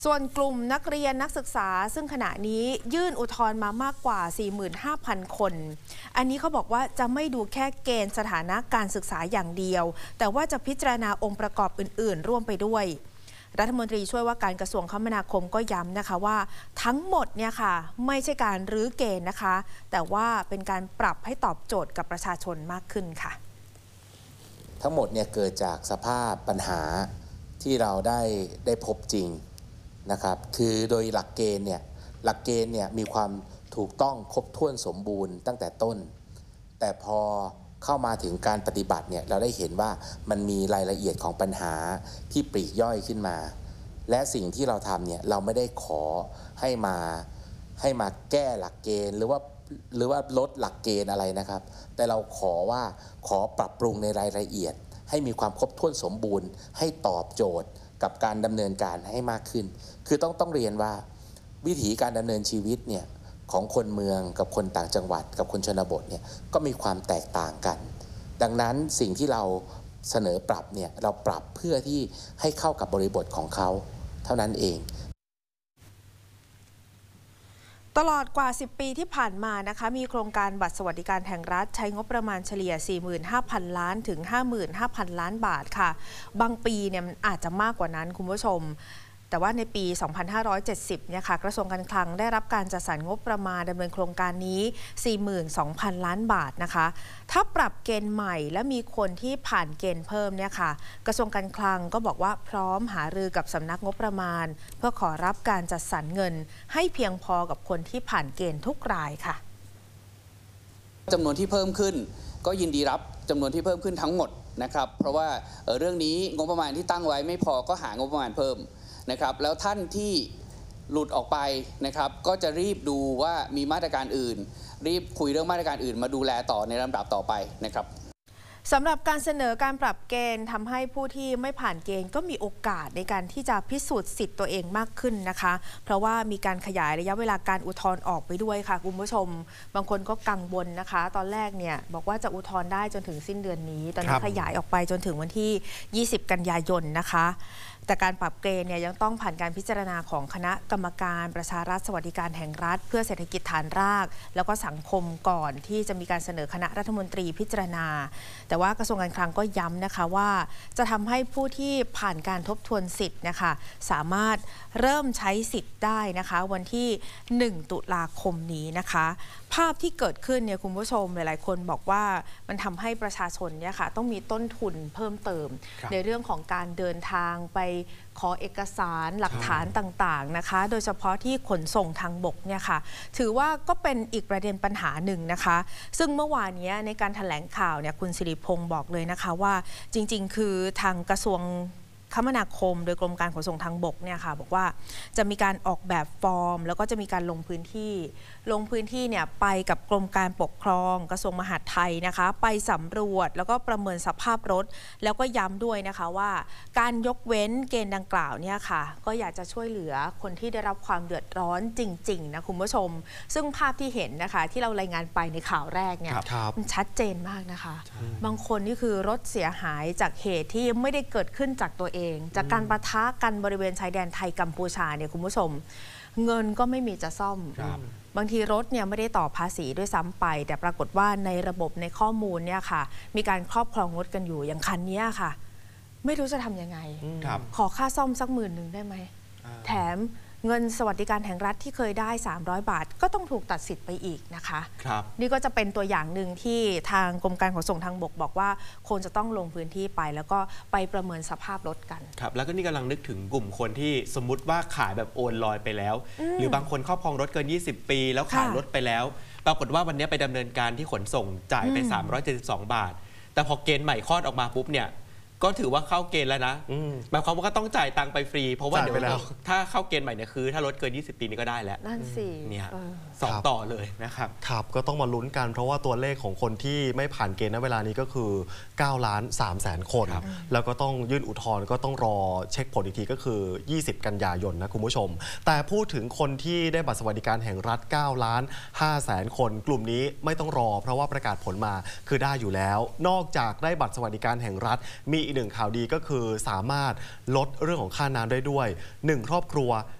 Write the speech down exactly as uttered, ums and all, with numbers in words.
ส่วนกลุ่มนักเรียนนักศึกษาซึ่งขณะนี้ยื่นอุทธรณ์มามากกว่า สี่หมื่นห้าพัน คน อันนี้เขาบอกว่าจะไม่ดูแค่เกณฑ์สถานะการศึกษาอย่างเดียวแต่ว่าจะพิจารณาองค์ประกอบอื่นๆร่วมไปด้วยรัฐมนตรีช่วยว่าการกระทรวงคมนาคมก็ย้ำนะคะว่าทั้งหมดเนี่ยค่ะไม่ใช่การรื้อเกณฑ์นะคะแต่ว่าเป็นการปรับให้ตอบโจทย์กับประชาชนมากขึ้นค่ะทั้งหมดเนี่ยเกิดจากสภาพปัญหาที่เราได้ได้พบจริงนะครับคือโดยหลักเกณฑ์เนี่ยหลักเกณฑ์เนี่ยมีความถูกต้องครบถ้วนสมบูรณ์ตั้งแต่ต้นแต่พอเข้ามาถึงการปฏิบัติเนี่ยเราได้เห็นว่ามันมีรายละเอียดของปัญหาที่ปลีกย่อยขึ้นมาและสิ่งที่เราทำเนี่ยเราไม่ได้ขอให้มาให้มาแก้หลักเกณฑ์หรือว่าหรือว่าลดหลักเกณฑ์อะไรนะครับแต่เราขอว่าขอปรับปรุงในรายละเอียดให้มีความครบถ้วนสมบูรณ์ให้ตอบโจทย์กับการดำเนินการให้มากขึ้นคือต้องต้องเรียนว่าวิถีการดำเนินชีวิตเนี่ยของคนเมืองกับคนต่างจังหวัดกับคนชนบทเนี่ยก็มีความแตกต่างกันดังนั้นสิ่งที่เราเสนอปรับเนี่ยเราปรับเพื่อที่ให้เข้ากับบริบทของเขาเท่านั้นเองตลอดกว่าสิบปีที่ผ่านมานะคะมีโครงการบัตรสวัสดิการแห่งรัฐใช้งบประมาณเฉลี่ย สี่หมื่นห้าพัน ล้านถึง ห้าหมื่นห้าพัน ล้านบาทค่ะบางปีเนี่ยมันอาจจะมากกว่านั้นคุณผู้ชมแต่ว่าในปี สองพันห้าร้อยเจ็ดสิบ เนี่ยค่ะกระทรวงการคลังได้รับการจัดสรรงบประมาณดำเนินโครงการนี้ สี่หมื่นสองพัน ล้านบาทนะคะถ้าปรับเกณฑ์ใหม่และมีคนที่ผ่านเกณฑ์เพิ่มเนี่ยค่ะกระทรวงการคลังก็บอกว่าพร้อมหารือกับสำนักงบประมาณเพื่อขอรับการจัดสรรเงินให้เพียงพอกับคนที่ผ่านเกณฑ์ทุกรายค่ะจำนวนที่เพิ่มขึ้นก็ยินดีรับจำนวนที่เพิ่มขึ้นทั้งหมดนะครับเพราะว่าเรื่องนี้งบประมาณที่ตั้งไว้ไม่พอก็หางบประมาณเพิ่มนะครับแล้วท่านที่หลุดออกไปนะครับก็จะรีบดูว่ามีมาตรการอื่นรีบคุยเรื่องมาตรการอื่นมาดูแลต่อในลำดับต่อไปนะครับสำหรับการเสนอการปรับเกณฑ์ทำให้ผู้ที่ไม่ผ่านเกณฑ์ก็มีโอกาสในการที่จะพิสูจน์สิทธิ์ตัวเองมากขึ้นนะคะเพราะว่ามีการขยายระยะเวลาการอุทธรณ์ออกไปด้วยค่ะคุณผู้ชมบางคนก็กังวลนะคะตอนแรกเนี่ยบอกว่าจะอุทธรณ์ได้จนถึงสิ้นเดือนนี้ตอนนี้ขยายออกไปจนถึงวันที่ยี่สิบกันยายนนะคะแต่การปรับเกณฑ์เนี่ยยังต้องผ่านการพิจารณาของคณะกรรมการประชารัฐสวัสดิการแห่งรัฐเพื่อเศรษฐกิจฐานรากแล้วก็สังคมก่อนที่จะมีการเสนอคณะรัฐมนตรีพิจารณาแต่ว่ากระทรวงการคลังก็ย้ำนะคะว่าจะทำให้ผู้ที่ผ่านการทบทวนสิทธิ์นะคะสามารถเริ่มใช้สิทธิ์ได้นะคะวันที่หนึ่งตุลาคมนี้นะคะภาพที่เกิดขึ้นเนี่ยคุณผู้ชมหลายๆคนบอกว่ามันทำให้ประชาชนเนี่ยค่ะต้องมีต้นทุนเพิ่มเติมในเรื่องของการเดินทางไปขอเอกสารหลักฐานต่างๆนะคะโดยเฉพาะที่ขนส่งทางบกเนี่ยค่ะถือว่าก็เป็นอีกประเด็นปัญหาหนึ่งนะคะซึ่งเมื่อวานนี้ในการแถลงข่าวเนี่ยคุณสิริพงศ์บอกเลยนะคะว่าจริงๆคือทางกระทรวงคมนาคมโดยกรมการขนส่งทางบกเนี่ยค่ะบอกว่าจะมีการออกแบบฟอร์มแล้วก็จะมีการลงพื้นที่ลงพื้นที่เนี่ยไปกับกรมการปกครองกระทรวงมหาดไทยนะคะไปสำรวจแล้วก็ประเมินสภาพรถแล้วก็ย้ำด้วยนะคะว่าการยกเว้นเกณฑ์ดังกล่าวเนี่ยค่ะก็อยากจะช่วยเหลือคนที่ได้รับความเดือดร้อนจริงๆนะคุณผู้ชมซึ่งภาพที่เห็นนะคะที่เรารายงานไปในข่าวแรกเนี่ยมันชัดเจนมากนะคะบางคนนี่คือรถเสียหายจากเหตุที่ไม่ได้เกิดขึ้นจากตัวเองจากการปะทะกันบริเวณชายแดนไทยกัมพูชาเนี่ยคุณผู้ชมเงินก็ไม่มีจะซ่อมบางทีรถเนี่ยไม่ได้ต่อภาษีด้วยซ้ำไปแต่ปรากฏว่าในระบบในข้อมูลเนี่ยค่ะมีการครอบครองรถกันอยู่อย่างคันนี้ค่ะไม่รู้จะทำยังไงขอค่าซ่อมสักหมื่นหนึ่งได้ไหมแถมเงินสวัสดิการแห่งรัฐที่เคยได้สามร้อยบาทก็ต้องถูกตัดสิทธิ์ไปอีกนะคะนี่ก็จะเป็นตัวอย่างหนึ่งที่ทางกรมการขนส่งทางบกบอกว่าควรจะต้องลงพื้นที่ไปแล้วก็ไปประเมินสภาพรถกันครับแล้วก็นี่กำลังนึกถึงกลุ่มคนที่สมมุติว่าขายแบบโอนลอยไปแล้วหรือบางคนครอบครองรถเกินยี่สิบปีแล้วขายรถไปแล้วปรากฏว่าวันนี้ไปดำเนินการที่ขนส่งจ่ายไปสามร้อยเจ็ดสิบสองบาทแต่พอเกณฑ์ใหม่คลอดออกมาปุ๊บเนี่ยก็ถือว่าเข้าเกณฑ์แล้วนะหมายความว่าก็ต้องจ่ายตังค์ไปฟรีเพราะว่าเดี๋ยวถ้าเข้าเกณฑ์ใหม่เนี่ยคือถ้ารถเกินยี่สิบปีนี่ก็ได้แล้วนั่นสิเนี่ยสองต่อเลยนะครับครับก็ต้องมาลุ้นกันเพราะว่าตัวเลขของคนที่ไม่ผ่านเกณฑ์ณเวลานี้ก็คือเก้าล้านสามแสนคนแล้วก็ต้องยื่นอุทธรณ์ก็ต้องรอเช็คผลอีกทีก็คือยี่สิบกันยายนนะคุณผู้ชมแต่พูดถึงคนที่ได้บัตรสวัสดิการแห่งรัฐเก้าล้านห้าแสนคนกลุ่มนี้ไม่ต้องรอเพราะว่าประกาศผลมาคือได้อยู่แล้วนอกจากได้บัตรสวัสดิการแห่งรัฐมีอีกหนึ่งข่าวดีก็คือสามารถลดเรื่องของค่าน้ำได้ด้วยหนึ่งครอบครัว